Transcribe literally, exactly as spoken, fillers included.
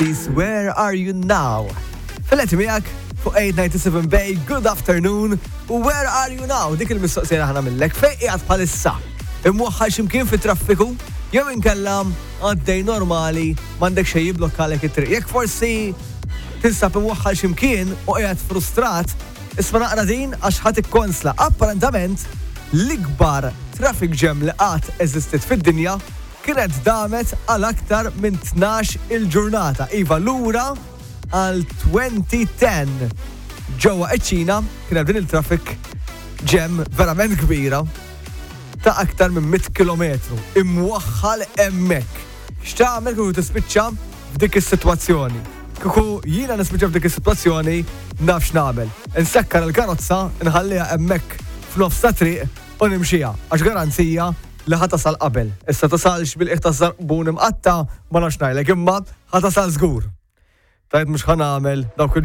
Where are you now? Fil-għet miegħek fuq eight ninety-seven Bay, good afternoon, u where are you now? Dik il-mistoqsija ħana millek, fej qiegħed bħalissa? Imwaħħal x'imkien fit-traffiku? Jew inkella għaddej normali m'għandek xejn jiblokkalek it-triq. Jekk forsi tinsab imwaħħal x'imkien u qiegħed frustrat, isma' naqra din għax ħadd ikkonsla. Apparentament l-ikbar traffic jam li qatt eżistit fid-dinja kienet damet għal aktar minn tnax il-ġurnata. Iva lura għal twenty ten. Ġewwa iċ-Ċina kien hemm din il-traffic jam verament kbira ta' aktar minn miet kilometru. Imwaħħal hemmhekk. X'tagħmel kieku tispiċċa f'dik is-sitwazzjoni? Kieku jiena nispiċċa f'dik is-sitwazzjoni naf x'nagħmel. Insekkar il-karozza, inħalliha hemmhekk f'nofs ta' triq u nimxiha għax garanzija li ħatasal qabel. Issa tasalx bil-qiegħ taż-żarbun imqatta ma nafx ngħidlek imma ħatasal żgur. Tajt mhux ħanagħmel dawk